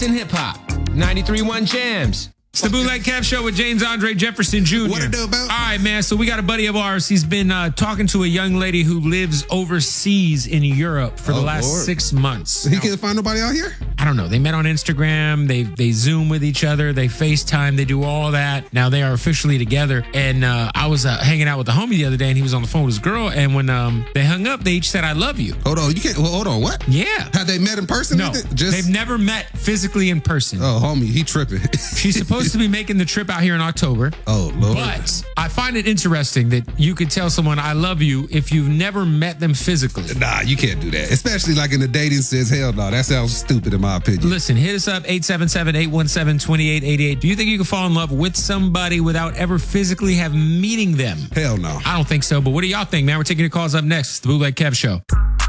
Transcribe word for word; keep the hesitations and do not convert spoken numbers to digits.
in hip hop. ninety-three point one Jams. It's the Bootleg Kev Show with James Andre Jefferson Junior What it do, Bill? All right, man. So we got a buddy of ours. He's been uh, talking to a young lady who lives overseas in Europe for the Oh, last Lord. six months. He can't find nobody out here? I don't know. They met on Instagram. They they Zoom with each other. They FaceTime. They do all that. Now they are officially together. And uh, I was uh, hanging out with the homie the other day, and he was on the phone with his girl. And when um, they hung up, they each said, "I love you." Hold on. You can't. Well, hold on. What? Yeah. Had they met in person? No, with it? Just, they've never met physically in person. Oh, homie, he tripping. She's supposed to be making the trip out here in October. Oh, Lord. But I find it interesting that you could tell someone I love you if you've never met them physically. Nah, you can't do that. Especially like in the dating sense. Hell no. That sounds stupid in my opinion. Listen, hit us up, eight seven seven, eight one seven, two eight eight eight. Do you think you can fall in love with somebody without ever physically have meeting them? Hell no. I don't think so, but what do y'all think, man? We're taking your calls up next. It's the Bootleg Kev Show.